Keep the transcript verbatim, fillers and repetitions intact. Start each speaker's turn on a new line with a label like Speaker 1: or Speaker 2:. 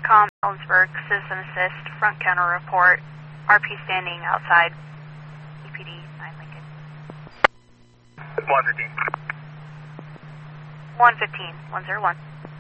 Speaker 1: TRACOM, Ellensburg, citizen assist, front counter report, R P standing outside, E P D, nine Lincoln.
Speaker 2: one fifteen.
Speaker 1: one fifteen, one zero one.